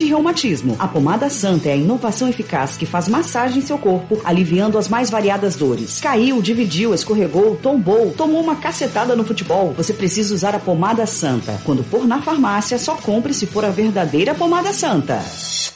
e reumatismo. A Pomada Santa é a inovação eficaz que faz massagem em seu corpo, aliviando as mais variadas dores. Caiu, dividiu, escorregou, tombou, tomou uma cacetada no futebol. Você precisa usar a Pomada Santa. Quando for na farmácia, só compre se for a verdadeira Pomada Santa.